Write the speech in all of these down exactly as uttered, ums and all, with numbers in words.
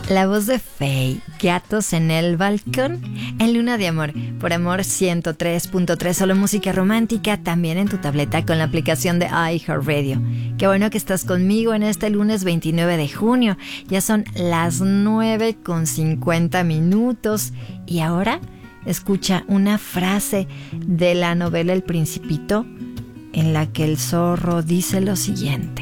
La voz de Faye, Gatos en el Balcón, en Luna de Amor, por Amor ciento tres punto tres, solo música romántica, también en tu tableta con la aplicación de iHeartRadio. Qué bueno que estás conmigo en este lunes veintinueve de junio, ya son las nueve con cincuenta minutos y ahora escucha una frase de la novela El Principito en la que el zorro dice lo siguiente: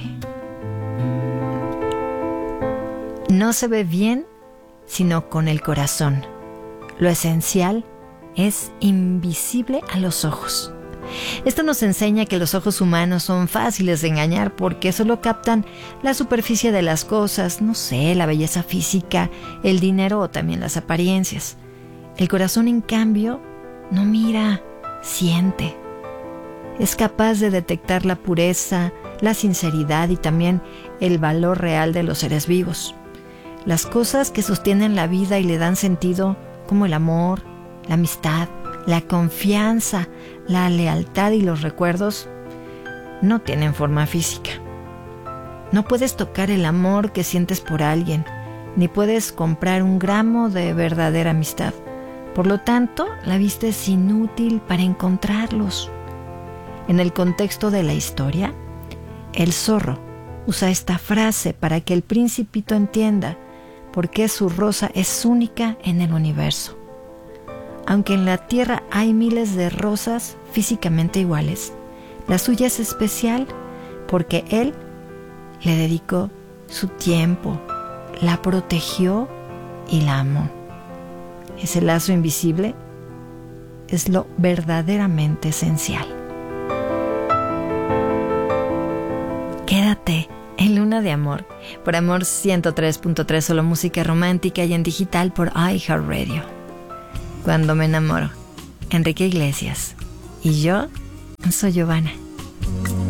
no se ve bien, sino con el corazón. Lo esencial es invisible a los ojos. Esto nos enseña que los ojos humanos son fáciles de engañar porque solo captan la superficie de las cosas, no sé, la belleza física, el dinero o también las apariencias. El corazón, en cambio, no mira, siente. Es capaz de detectar la pureza, la sinceridad y también el valor real de los seres vivos. Las cosas que sostienen la vida y le dan sentido, como el amor, la amistad, la confianza, la lealtad y los recuerdos, no tienen forma física. No puedes tocar el amor que sientes por alguien, ni puedes comprar un gramo de verdadera amistad. Por lo tanto, la vista es inútil para encontrarlos. En el contexto de la historia, el zorro usa esta frase para que el Principito entienda por qué su rosa es única en el universo. Aunque en la tierra hay miles de rosas físicamente iguales, la suya es especial porque él le dedicó su tiempo, la protegió y la amó. Ese lazo invisible es lo verdaderamente esencial. Quédate en Luna de Amor, por Amor ciento tres punto tres, solo música romántica y en digital por iHeartRadio. Cuando me enamoro, Enrique Iglesias. Y yo soy Giovanna.